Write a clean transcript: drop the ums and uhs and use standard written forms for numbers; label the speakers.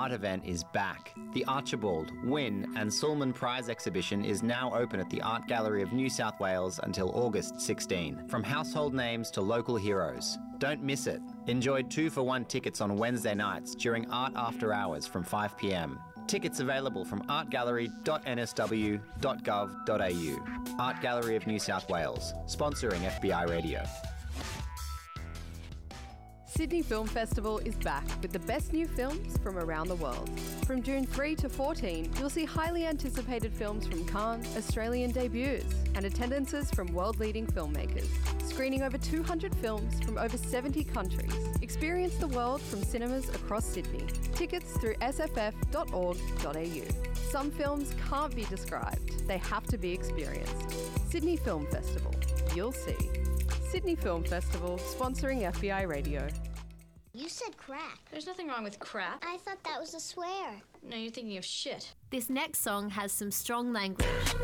Speaker 1: art event is back. The Archibald, Wynne and Sulman Prize exhibition is now open at the Art Gallery of New South Wales until August 16. From household names to local heroes. Don't miss it. Enjoy 2-for-1 tickets on Wednesday nights during Art After Hours from 5 p.m. Tickets available from artgallery.nsw.gov.au. Art Gallery of New South Wales, sponsoring FBI Radio.
Speaker 2: Sydney Film Festival is back with the best new films from around the world. From June 3 to 14, you'll see highly anticipated films from Cannes, Australian debuts, and attendances from world-leading filmmakers. Screening over 200 films from over 70 countries. Experience the world from cinemas across Sydney. Tickets through sff.org.au. Some films can't be described, they have to be experienced. Sydney Film Festival. You'll see. Sydney Film Festival, sponsoring FBI Radio.
Speaker 3: You said crap.
Speaker 4: There's nothing wrong with crap.
Speaker 3: I thought that was a swear.
Speaker 4: No, you're thinking of shit.
Speaker 5: This next song has some strong language.